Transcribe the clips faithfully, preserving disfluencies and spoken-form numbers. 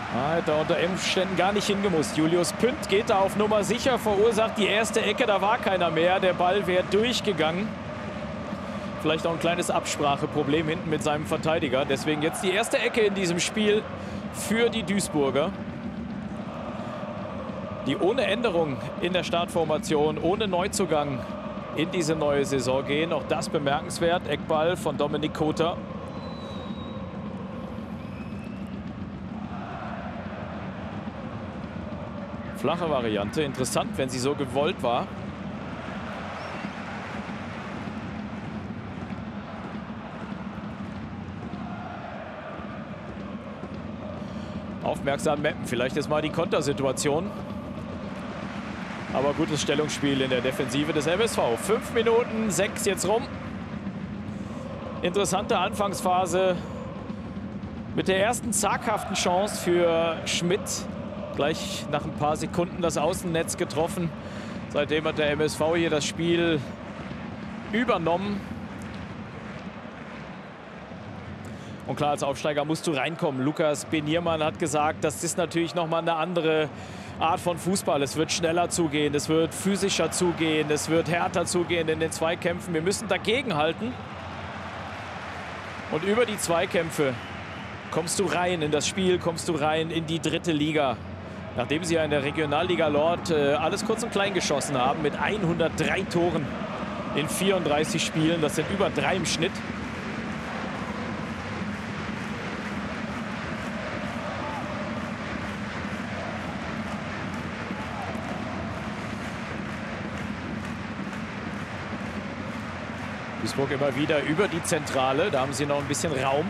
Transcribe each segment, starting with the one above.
Ah, hätte er unter Umständen gar nicht hingemusst. Julius Pünd geht da auf Nummer sicher, verursacht die erste Ecke, da war keiner mehr. Der Ball wäre durchgegangen. Vielleicht auch ein kleines Abspracheproblem hinten mit seinem Verteidiger. Deswegen jetzt die erste Ecke in diesem Spiel für die Duisburger. Die ohne Änderung in der Startformation, ohne Neuzugang in diese neue Saison gehen. Auch das bemerkenswert. Eckball von Dominik Kota. Flache Variante. Interessant, wenn sie so gewollt war. Aufmerksam mappen. Vielleicht ist mal die Kontersituation. Aber gutes Stellungsspiel in der Defensive des M S V. Fünf Minuten, sechs jetzt rum. Interessante Anfangsphase mit der ersten zaghaften Chance für Schmidt. Gleich nach ein paar Sekunden das Außennetz getroffen. Seitdem hat der M S V hier das Spiel übernommen. Und klar, als Aufsteiger musst du reinkommen. Lukas Beniermann hat gesagt, das ist natürlich noch mal eine andere Art von Fußball. Es wird schneller zugehen, es wird physischer zugehen, es wird härter zugehen in den Zweikämpfen. Wir müssen dagegenhalten. Und über die Zweikämpfe kommst du rein in das Spiel, kommst du rein in die dritte Liga. Nachdem sie ja in der Regionalliga Nord äh, alles kurz und klein geschossen haben mit hundertdrei Toren in vierunddreißig Spielen. Das sind über drei im Schnitt. Duisburg immer wieder über die Zentrale. Da haben sie noch ein bisschen Raum.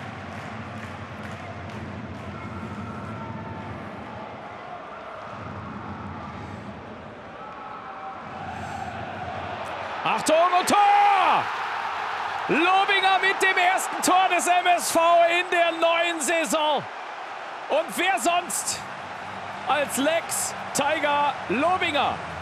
Achtung und Tor! Lobinger mit dem ersten Tor des M S V in der neuen Saison. Und wer sonst als Lex Tiger Lobinger?